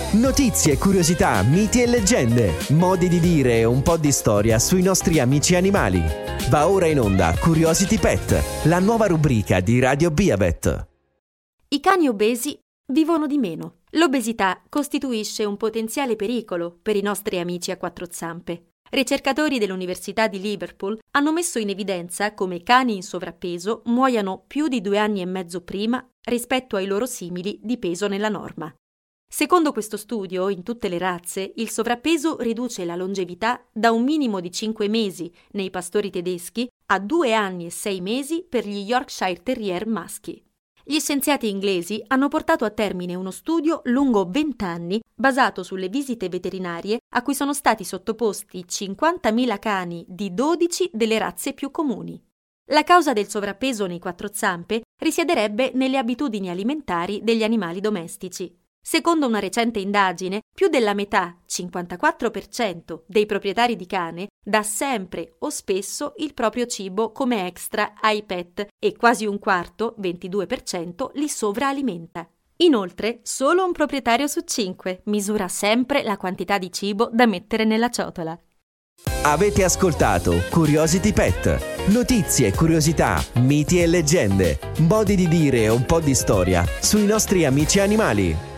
Notizie, curiosità, miti e leggende, modi di dire e un po' di storia sui nostri amici animali. Va ora in onda Curiosity Pet, la nuova rubrica di Radio Beavet. I cani obesi vivono di meno. L'obesità costituisce un potenziale pericolo per i nostri amici a quattro zampe. Ricercatori dell'Università di Liverpool hanno messo in evidenza come cani in sovrappeso muoiano più di 2 anni e mezzo prima rispetto ai loro simili di peso nella norma. Secondo questo studio, in tutte le razze, il sovrappeso riduce la longevità da un minimo di 5 mesi nei pastori tedeschi a 2 anni e 6 mesi per gli Yorkshire Terrier maschi. Gli scienziati inglesi hanno portato a termine uno studio lungo 20 anni basato sulle visite veterinarie a cui sono stati sottoposti 50.000 cani di 12 delle razze più comuni. La causa del sovrappeso nei quattro zampe risiederebbe nelle abitudini alimentari degli animali domestici. Secondo una recente indagine, più della metà, 54%, dei proprietari di cane dà sempre o spesso il proprio cibo come extra ai pet e quasi un quarto, 22%, li sovraalimenta. Inoltre, solo un proprietario su 5 misura sempre la quantità di cibo da mettere nella ciotola. Avete ascoltato Curiosity Pet. Notizie, curiosità, miti e leggende, modi di dire e un po' di storia sui nostri amici animali.